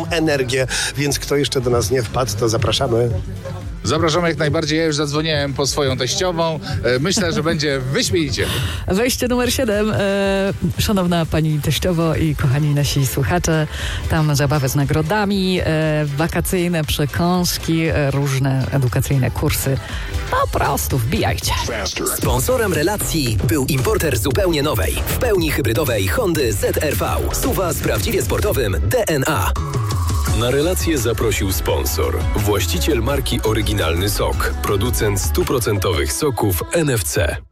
energię, więc kto jeszcze do nas nie wpadł, to zapraszamy. Zapraszamy jak najbardziej. Ja już zadzwoniłem po swoją teściową. Myślę, że będzie wyśmienicie. Wejście numer 7. Szanowna pani teściowo i kochani nasi słuchacze, tam zabawy z nagrodami, wakacyjne przekąski, różne edukacyjne kursy. Po prostu wbijajcie. Sponsorem relacji był importer zupełnie nowej, w pełni hybrydowej Hondy ZR-V. SUV z prawdziwie sportowym DNA. Na relację zaprosił sponsor, właściciel marki Oryginalny Sok, producent 100% soków NFC.